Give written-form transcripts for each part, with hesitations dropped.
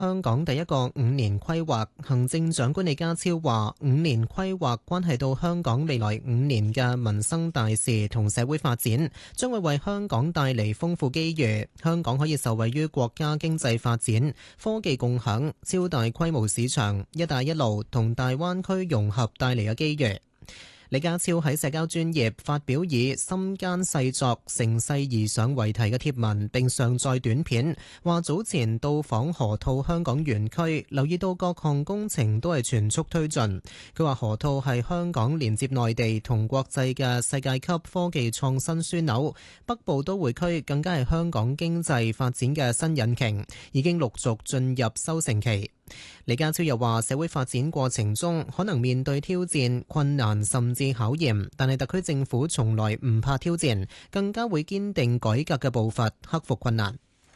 香港第一個5年規劃，行政長官李家超話：5年規劃關係到香港未來5年嘅民生大事同社會發展，將會為香港帶嚟豐富機遇。香港可以受惠於國家經濟發展、科技共享、超大規模市場、一帶一路同大灣區融合帶嚟嘅機遇。李家超喺社交專頁發表以心間細作、乘勢而上為題嘅貼文，並上載短片，話早前到訪河套香港園區，留意到各項工程都係全速推進。佢話河套係香港連接內地同國際嘅世界級科技創新樞紐，北部都會區更加係香港經濟發展嘅新引擎，已經陸續進入收成期。李家超又話，社會發展過程中可能面對挑戰、困難甚至考驗，但係特區政府從來唔怕挑戰，更加會堅定改革嘅步伐，克服困難。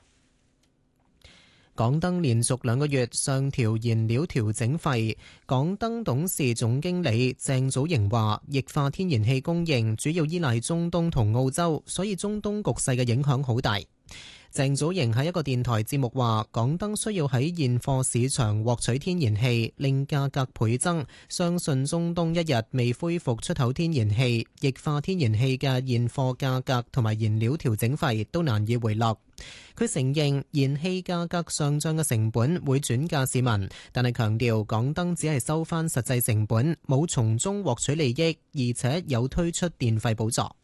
港燈連續2個月上調燃料調整費，港燈董事總經理鄭祖瑩話，液化天然氣供應主要依賴中東同澳洲，所以中東局勢嘅影響好大。鄭祖瑩喺一個電台節目話，港燈需要喺現貨市場獲取天然氣，令價格倍增。相信中東一日未恢復出口天然氣，液化天然氣嘅現貨價格同埋燃料調整費都難以回落。佢承認燃氣價格上漲嘅成本會轉嫁市民，但係強調港燈只係收返實際成本，冇從中獲取利益，而且有推出電費補助。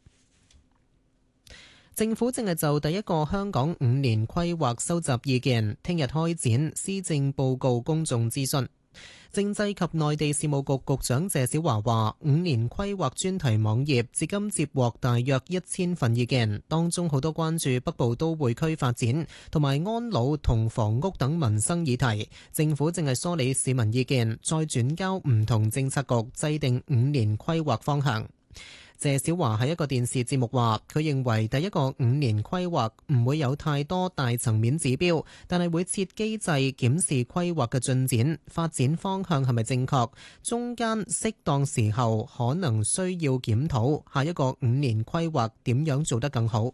政府正係就第一個香港5年規劃收集意見，聽日開展施政報告公眾諮詢。政制及內地事務局局長謝小華話：5年規劃專題網頁至今接獲大約1000份意見，當中好多關注北部都會區發展同埋安老同房屋等民生議題。政府正係梳理市民意見，再轉交唔同政策局制定5年規劃方向。謝小華喺一個電視節目話，佢認為第一個5年規劃唔會有太多大層面指標，但係會設機制檢視規劃嘅進展、發展方向係咪正確，中間適當時候可能需要檢討下一個5年規劃點樣做得更好。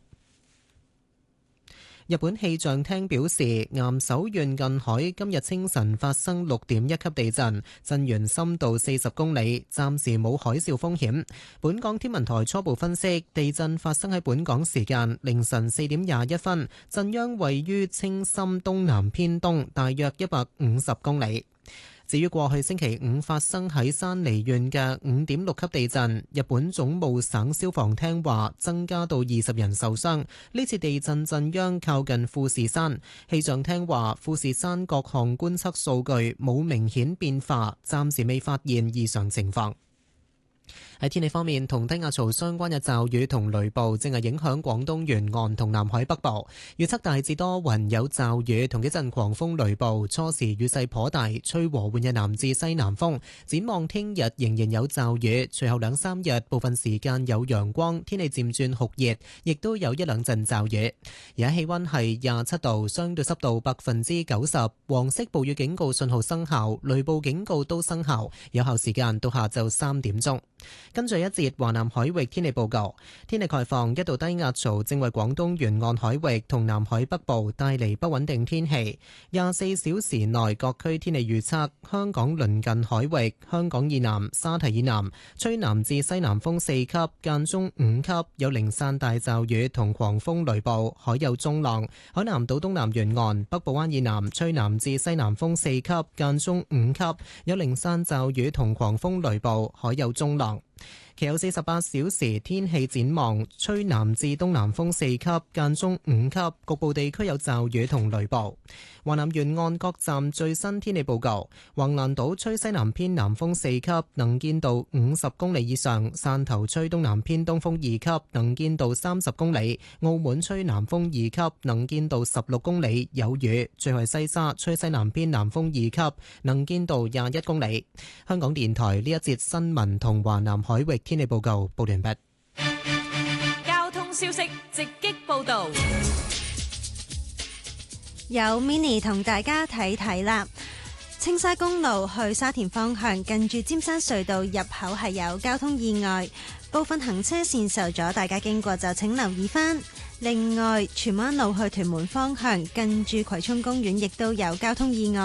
日本氣象廳表示，岩手縣近海今日清晨發生6.1級地震，震源深度40公里，暫時冇海嘯風險。本港天文台初步分析，地震發生喺本港時間凌晨4點21分，震央位於青森東南偏東，大約150公里。至於過去星期五發生喺山梨縣嘅5.6級地震，日本總務省消防廳話增加到20人受傷。呢次地震震央靠近富士山，氣象廳話富士山各項觀測數據冇明顯變化，暫時未發現異常情況。喺天氣方面，同低壓槽相關嘅驟雨同雷暴正係影響廣東沿岸同南海北部。預測大致多雲有驟雨同幾陣狂風雷暴，初時雨勢頗大，吹和緩嘅南至西南風。展望聽日仍然有驟雨，隨後2-3日部分時間有陽光，天氣漸轉酷熱，亦都有1-2陣驟雨。而家氣溫係27度，相對濕度90%，黃色暴雨警告信號生效，雷暴警告都生效，有效時間到下晝3點鐘。跟住一節華南海域天氣報告，天氣概況，一道低壓槽正為廣東沿岸海域同南海北部帶嚟不穩定天氣。24小時內各區天氣預測：香港鄰近海域、香港以南、沙堤以南吹南至西南風4級，間中5級，有零散大驟雨同狂風雷暴，海有中浪。海南島東南沿岸、北部灣以南吹南至西南風4級，間中5級，有零散驟雨同狂風雷暴，海有中浪。其後48小時天氣展望，吹南至東南風4級，間中5級，局部地區有驟雨同雷暴。華南沿岸各站最新天氣報告：橫瀾島吹西南偏南風4級，能見度50公里以上；汕頭吹東南偏東風2級，能見度30公里；澳門吹南風2級，能見度16公里，有雨。最後係西沙吹西南偏南風2級，能見度21公里。香港電台呢一節新聞同華南海域天氣報告報完畢。 交通消息直擊報道， 有 Mini 同大家睇睇啦。青沙公路去沙田方向近住尖山隧道入口係有交通意外，部分行車線受阻，大家經過就請留意返。 另外，荃灣路去屯門方向近住葵涌公園亦都有交通意外。